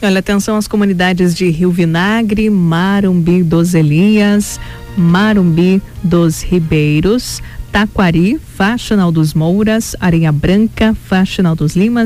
Olha, atenção às comunidades de Rio Vinagre, Marumbi dos Elias, Marumbi dos Ribeiros, Taquari, Faxinal dos Mouras, Areia Branca, Faxinal dos Limas